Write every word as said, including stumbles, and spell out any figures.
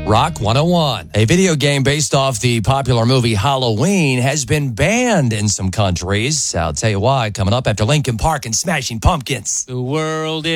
Rock one oh one. A video game based off the popular movie Halloween has been banned in some countries. I'll tell you why coming up after Linkin Park and Smashing Pumpkins. The world is